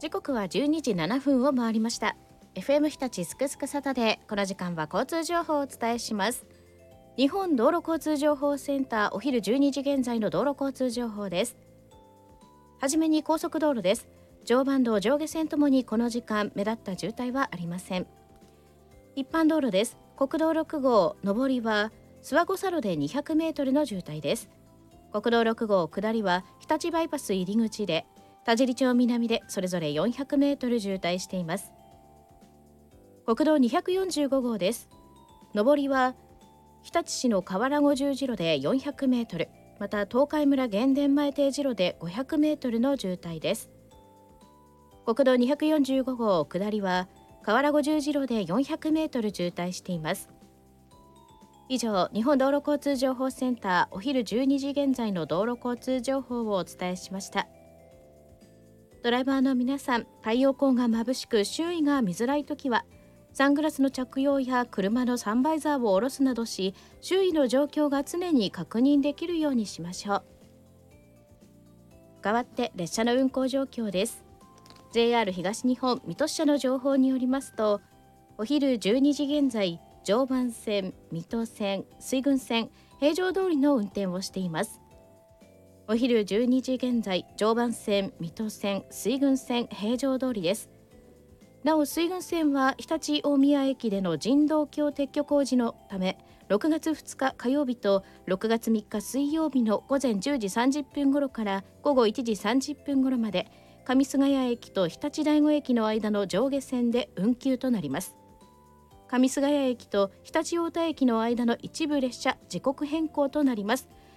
時刻は12時7分を回りました。 FM 日立すくすくサタデー、この時間は交通情報をお伝えします。日本道路交通情報センター、お昼12時現在の道路交通情報です。はじめに高速道路です。常磐道上下線ともにこの時間目立った渋滞はありません。一般道路です。国道6号上りは諏訪五差路で200メートルの渋滞です。国道6号下りは日立バイパス入り口で田尻町南でそれぞれ400メートル渋滞しています。国道245号です。上りは日立市の河原五十字路で400メートル、また東海村原電前定時路で500メートルの渋滞です。国道245号下りは河原五十字路で400メートル渋滞しています。以上、日本道路交通情報センターお昼12時現在の道路交通情報をお伝えしました。ドライバーの皆さん、太陽光が眩しく周囲が見づらいときはサングラスの着用や車のサンバイザーを下ろすなどし、周囲の状況が常に確認できるようにしましょう。代わって列車の運行状況です。 JR 東日本水戸支社の情報によりますと、お昼12時現在、常磐線、水戸線、水郡線、平常通りの運転をしています。お昼12時現在、常磐線、水戸線、水郡線、平常通りです。なお水郡線は日立大宮駅での人道橋撤去工事のため、6月2日火曜日と6月3日水曜日の午前10時30分頃から午後1時30分頃まで、上菅谷駅と日立大子駅の間の上下線で運休となります。上菅谷駅と日立太田駅の間の一部列車時刻変更となります。